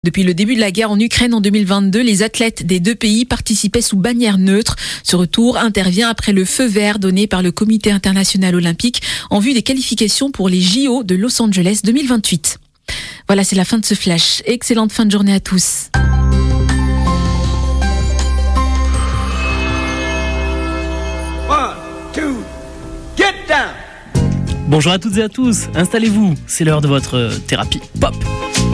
Depuis le début de la guerre en Ukraine en 2022, les athlètes des deux pays participaient sous bannière neutre. Ce retour intervient après le feu vert donné par le Comité international olympique en vue des qualifications pour les JO de Los Angeles 2028. Voilà, c'est la fin de ce flash. Excellente fin de journée à tous. One, two, get down. Bonjour à toutes et à tous, installez-vous, c'est l'heure de votre thérapie pop.